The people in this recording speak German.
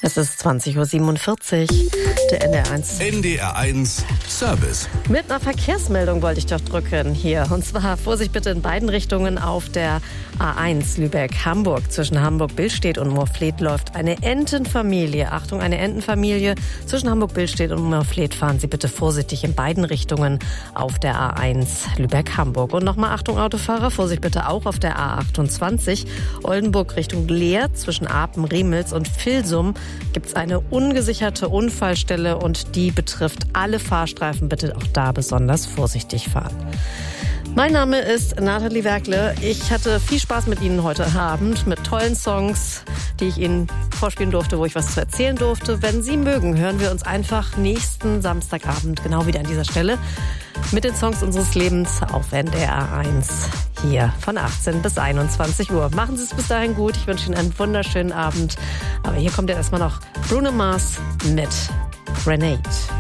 Es ist 20:47 Uhr, der NDR1. NDR1 Service. Mit einer Verkehrsmeldung wollte ich doch drücken hier. Und zwar Vorsicht bitte in beiden Richtungen auf der A1 Lübeck-Hamburg. Zwischen Hamburg-Billstedt und Moorfleet läuft eine Entenfamilie. Achtung, eine Entenfamilie. Zwischen Hamburg-Billstedt und Moorfleet fahren Sie bitte vorsichtig in beiden Richtungen auf der A1 Lübeck-Hamburg. Und nochmal Achtung Autofahrer, Vorsicht bitte auch auf der A28 Oldenburg Richtung Leer. Zwischen Apen, Riemels und Vilsum gibt es eine ungesicherte Unfallstelle und die betrifft alle Fahrstreifen. Bitte auch da besonders vorsichtig fahren. Mein Name ist Nathalie Werkle. Ich hatte viel Spaß mit Ihnen heute Abend mit tollen Songs, die ich Ihnen vorspielen durfte, wo ich was zu erzählen durfte. Wenn Sie mögen, hören wir uns einfach nächsten Samstagabend genau wieder an dieser Stelle mit den Songs unseres Lebens auf NDR1 hier von 18 bis 21 Uhr. Machen Sie es bis dahin gut. Ich wünsche Ihnen einen wunderschönen Abend. Aber hier kommt ja erstmal noch Bruno Mars mit Grenade.